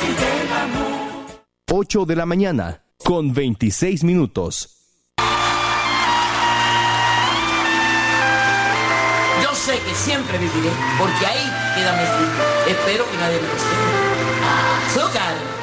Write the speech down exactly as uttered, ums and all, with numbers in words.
ocho de la mañana, con veintiséis minutos. Yo sé que siempre viviré, porque ahí queda mi sitio. Espero que nadie me lo sepa. Azúcar.